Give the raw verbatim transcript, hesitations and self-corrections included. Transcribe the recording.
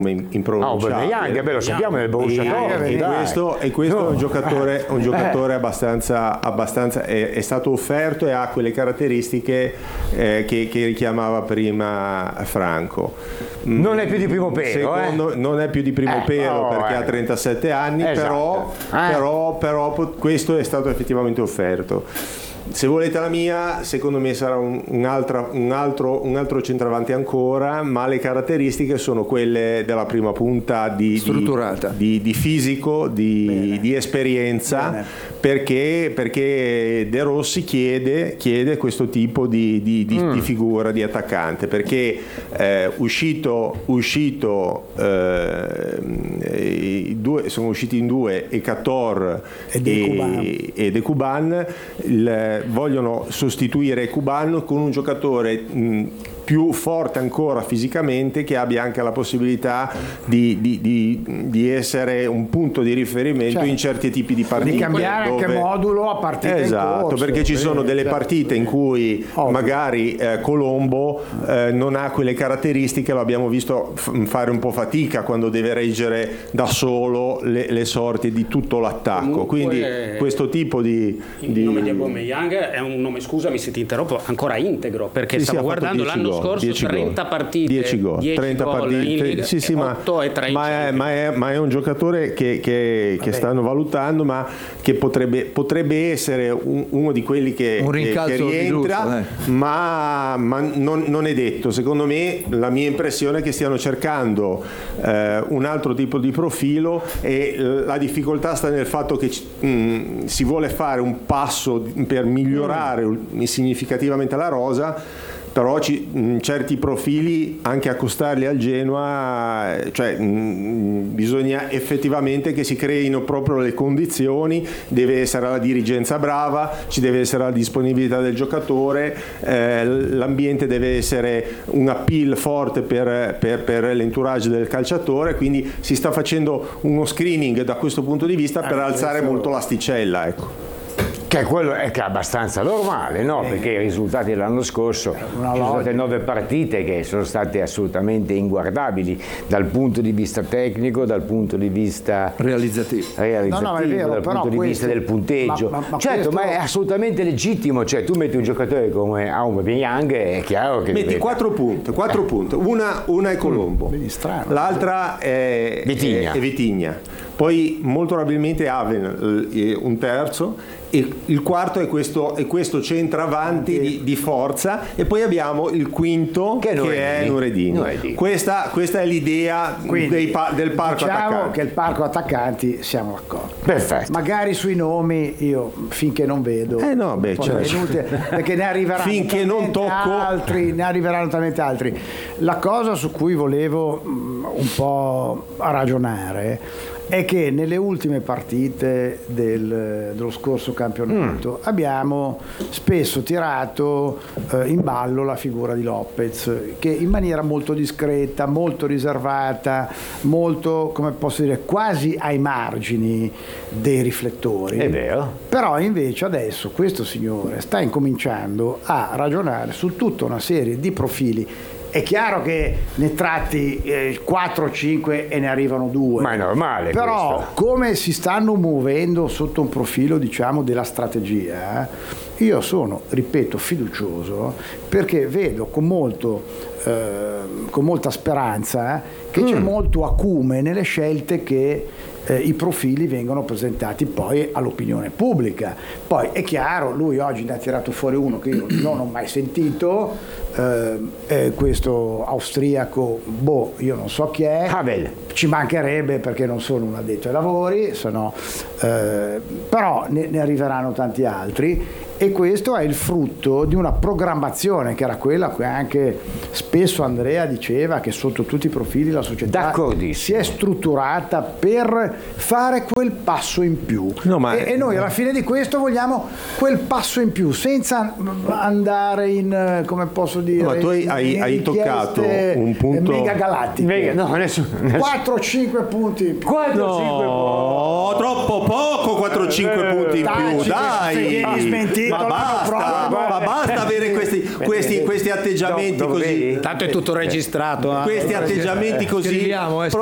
impronunciabile. Ah, oh, beh, lo sappiamo nel Borussia Dortmund. E, e questo, e questo no. è un giocatore, un giocatore abbastanza, abbastanza è, è stato offerto e ha quelle caratteristiche eh, che, che richiamava prima Franco. Non è più di primo pelo, Secondo, eh? non è più di primo eh, perché oh, ha trentasette anni, esatto. però, eh. però, però questo è stato effettivamente offerto. Se volete la mia, secondo me sarà un, un, altro, un, altro, un altro centravanti ancora, ma le caratteristiche sono quelle della prima punta di, strutturata, di, di, di fisico, di, di esperienza, perché, perché De Rossi chiede, chiede questo tipo di, di, di, mm. di figura di attaccante, perché eh, uscito, uscito eh, i due, sono usciti in due Ekator e De Cuban, il vogliono sostituire Cuban con un giocatore mh, più forte ancora fisicamente, che abbia anche la possibilità di, di, di, di essere un punto di riferimento, cioè, in certi tipi di partite, di cambiare dove... anche modulo a partita esatto, in corso, perché ci sono delle esatto. partite in cui Ovvio. magari eh, Colombo eh, non ha quelle caratteristiche, lo abbiamo visto f- fare un po' fatica quando deve reggere da solo le, le sorti di tutto l'attacco. Comunque, quindi questo tipo di, il di... nome di Aubameyang è un nome, scusami se ti interrompo, ancora integro, perché sì, stavo sì, guardando l'anno gol, scorso trenta partite, dieci gol, dieci trenta gol partite, in Liga, sì, sì, ma, otto e tre ma, è, ma, è, ma è un giocatore che, che, che stanno valutando, ma che potrebbe, potrebbe essere un, uno di quelli che, un che, che rientra, lusso, eh. ma, ma non, non è detto. Secondo me la mia impressione è che stiano cercando eh, un altro tipo di profilo, e la difficoltà sta nel fatto che mh, si vuole fare un passo per migliorare mm. significativamente la rosa, però ci, mh, certi profili anche accostarli al Genoa, cioè mh, bisogna effettivamente che si creino proprio le condizioni, deve essere la dirigenza brava, ci deve essere la disponibilità del giocatore, eh, l'ambiente deve essere un appeal forte per, per, per l'entourage del calciatore, quindi si sta facendo uno screening da questo punto di vista per eh, alzare questo... molto l'asticella, ecco. Che è, quello, è che è abbastanza normale, no? Perché i risultati dell'anno scorso ci sono state nove partite che sono state assolutamente inguardabili dal punto di vista tecnico, dal punto di vista realizzativo, realizzativo no, no, è vero, dal punto di questo, vista del punteggio. Ma, ma, ma certo, questo... ma è assolutamente legittimo, cioè tu metti un giocatore come Aubameyang, è chiaro che metti quattro punti, quattro punti. Una, una è Colombo, mm, strano, l'altra è Vitigna. È, è Vitigna. Poi molto probabilmente Aven un terzo, e il quarto è questo, è questo centravanti di, di forza, e poi abbiamo il quinto che, che è Nureddin. Questa, questa è l'idea Quindi, dei, del parco diciamo attaccanti. che il parco attaccanti siamo d'accordo. Perfetto. Magari sui nomi io finché non vedo, eh no, beh, cioè, inutile, perché ne arriveranno finché non tocco altri, ne arriveranno talmente altri. La cosa su cui volevo mh, un po' ragionare è che nelle ultime partite del, dello scorso campionato mm. abbiamo spesso tirato eh, in ballo la figura di Lopez, che in maniera molto discreta, molto riservata, molto, come posso dire, quasi ai margini dei riflettori. È vero. Però invece adesso questo signore sta incominciando a ragionare su tutta una serie di profili. È chiaro che ne tratti eh, quattro o cinque e ne arrivano due. Ma è normale. Però questo. Come si stanno muovendo sotto un profilo, diciamo, della strategia, eh, io sono, ripeto, fiducioso, perché vedo con, molto, eh, con molta speranza eh, che mm. c'è molto acume nelle scelte che Eh, i profili vengono presentati poi all'opinione pubblica. Poi è chiaro, lui oggi ne ha tirato fuori uno che io non ho mai sentito, eh, eh, questo austriaco, boh, io non so chi è, Havel. Ci mancherebbe perché non sono un addetto ai lavori, sono, eh, però ne, ne arriveranno tanti altri. E questo è il frutto di una programmazione che era quella che anche spesso Andrea diceva, che sotto tutti i profili la società si è strutturata per fare quel passo in più. No, ma e, e noi alla fine di questo vogliamo quel passo in più, senza andare in, come posso dire, no, ma tu hai, hai, hai toccato un punto mega galattico. Mega, no, nessuno, nessuno. quattro cinque punti in più. No, troppo poco quattro cinque punti in più, dai. Mi smentite. detto ma l'anno basta, prossimo. ma basta avere questi, questi, questi atteggiamenti Dopo così. vedi? Tanto è tutto registrato. eh. Questi atteggiamenti così Scriviamo, eh,